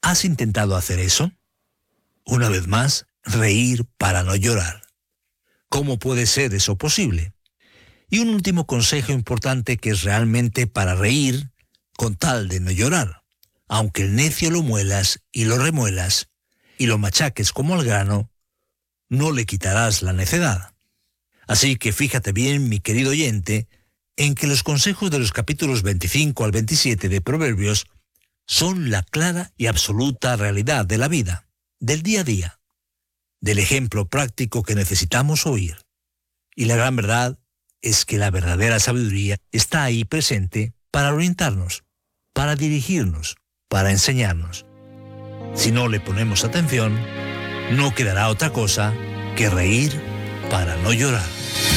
¿Has intentado hacer eso? Una vez más, reír para no llorar. ¿Cómo puede ser eso posible? Y un último consejo importante que es realmente para reír con tal de no llorar. Aunque el necio lo muelas y lo remuelas y lo machaques como al grano, no le quitarás la necedad. Así que fíjate bien, mi querido oyente, en que los consejos de los capítulos 25 al 27 de Proverbios son la clara y absoluta realidad de la vida, del día a día, del ejemplo práctico que necesitamos oír. Y la gran verdad es que la verdadera sabiduría está ahí presente para orientarnos, para dirigirnos, para enseñarnos. Si no le ponemos atención, no quedará otra cosa que reír para no llorar.